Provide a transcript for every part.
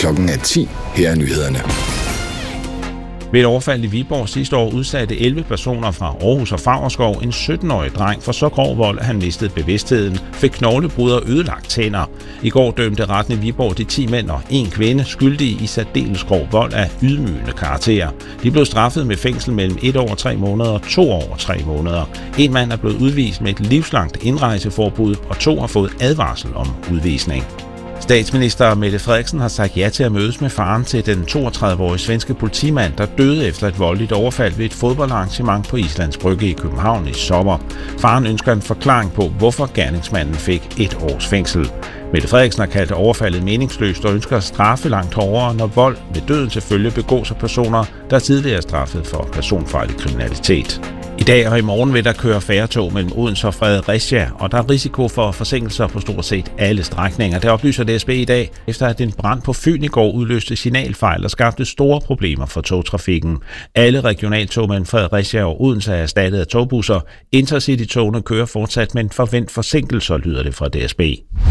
Klokken er 10. Her er nyhederne. Ved et overfald i Viborg sidste år udsatte 11 personer fra Aarhus og Favrskov en 17-årig dreng for så grov vold, at han mistede bevidstheden, fik knoglebrud og ødelagt tænder. I går dømte retten i Viborg de 10 mænd og 1 kvinde skyldige i særdeles grov vold af ydmygende karakter. De blev straffet med fængsel mellem 1 år og 3 måneder og 2 år og 3 måneder. En mand er blevet udvist med et livslangt indrejseforbud, og 2 har fået advarsel om udvisning. Statsminister Mette Frederiksen har sagt ja til at mødes med faren til den 32-årige svenske politimand, der døde efter et voldeligt overfald ved et fodboldarrangement på Islands Brygge i København i sommer. Faren ønsker en forklaring på, hvorfor gerningsmanden fik 1 års fængsel. Mette Frederiksen har kaldt overfaldet meningsløst og ønsker at straffe langt hårdere, når vold med døden til følge begås af personer, der tidligere er straffet for personfarlig kriminalitet. I dag og i morgen vil der køre færre tog mellem Odense og Fredericia, og der er risiko for forsinkelser på stort set alle strækninger. Det oplyser DSB i dag, efter at en brand på Fyn i går udløste signalfejl og skabte store problemer for togtrafikken. Alle regionaltog mellem Fredericia og Odense er erstattet af togbusser. Intercity-togene kører fortsat, men forvent forsinkelser, lyder det fra DSB.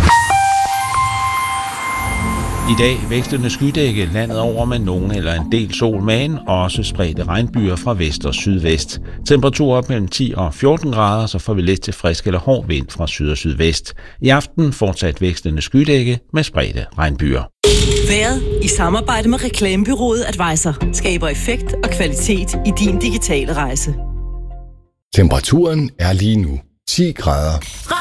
I dag vækstende skydække landet over med nogen eller en del sol, men også spredte regnbyer fra vest og sydvest. Temperaturer op mellem 10 og 14 grader, så får vi lidt til frisk eller hård vind fra syd og sydvest. I aften fortsat vækstende skydække med spredte regnbyer. Vejret i samarbejde med reklamebureauet Advisor skaber effekt og kvalitet i din digitale rejse. Temperaturen er lige nu 10 grader.